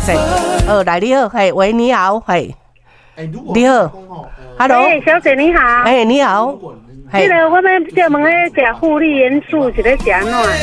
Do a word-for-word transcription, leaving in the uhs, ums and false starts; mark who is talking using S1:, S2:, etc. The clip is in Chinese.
S1: 嘿，哦，来你好，嘿，喂，你好，嘿，你好 ，Hello，
S2: 哎，小姐你好，
S1: 哎，你好，
S2: 那个我们叫问个吃护理元素是咧食安怎？